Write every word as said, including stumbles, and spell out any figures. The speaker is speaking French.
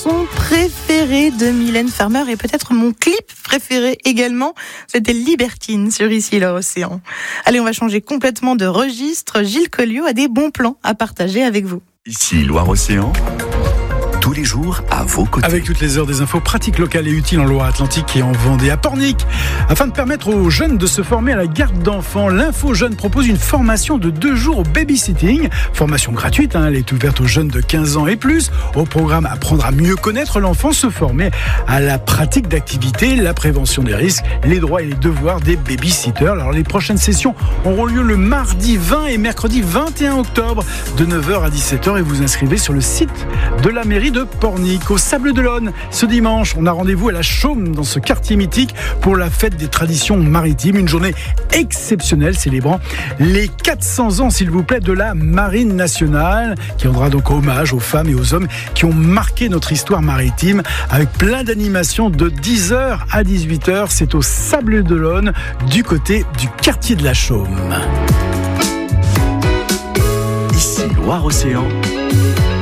chanson préférée de Mylène Farmer et peut-être mon clip préféré également. C'était Libertine sur Ici l'Océan. Allez, on va changer complètement de registre. Gilles Colliot a des bons plans à partager avec vous. Ici Loire-Océan, tous les jours à vos côtés. Avec toutes les heures des infos pratiques locales et utiles en Loire-Atlantique et en Vendée, à Pornic. Afin de permettre aux jeunes de se former à la garde d'enfants, l'Info Jeune propose une formation de deux jours au babysitting. Formation gratuite, hein, elle est ouverte aux jeunes de quinze ans et plus. Au programme apprendre à mieux connaître l'enfant, se former à la pratique d'activités, la prévention des risques, les droits et les devoirs des babysitters. Alors les prochaines sessions auront lieu le mardi vingt et mercredi vingt et un octobre de neuf heures à dix-sept heures et vous inscrivez sur le site de la mairie de Pornic. Au Sable d'Olonne, ce dimanche, on a rendez-vous à la Chaume dans ce quartier mythique pour la fête des traditions maritimes. Une journée exceptionnelle célébrant les quatre cents ans, s'il vous plaît, de la Marine nationale, qui rendra donc hommage aux femmes et aux hommes qui ont marqué notre histoire maritime avec plein d'animations de dix heures à dix-huit heures. C'est au Sable d'Olonne, du côté du quartier de la Chaume. Ici Loire-Océan.